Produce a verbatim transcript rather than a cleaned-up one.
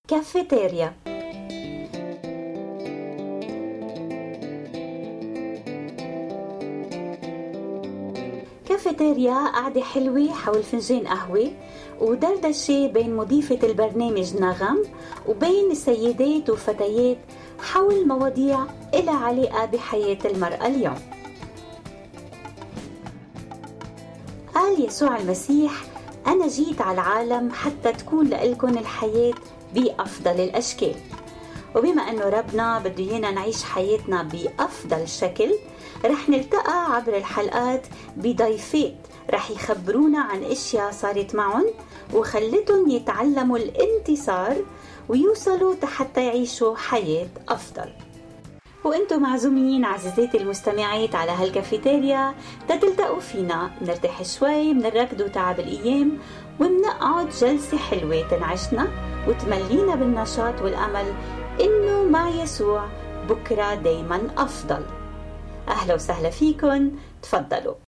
كافيتيريا. كافيتيريا قعدة حلوة حول فنجان قهوة ودردشة بين مضيفة البرنامج نغم وبين السيدات وفتيات حول مواضيع إلها علاقة بحياة المرأة اليوم. قال يسوع المسيح: أنا جيت على العالم حتى تكون لإلكن الحياة بأفضل الأشكال. وبما أنه ربنا بده إيانا نعيش حياتنا بأفضل شكل، رح نلتقى عبر الحلقات بضيفات رح يخبرونا عن أشياء صارت معهم وخلتهم يتعلموا الانتصار ويوصلوا حتى يعيشوا حياة أفضل. وانتم معزومين عزيزاتي المستمعات على هالكافيتيريا تتلتقوا فينا، منرتاح شوي من الركض وتعب الأيام ومنقعد جلسة حلوة تنعشنا وتملينا بالنشاط والأمل إنه مع يسوع بكرة دايما أفضل. أهلا وسهلا فيكن، تفضلوا.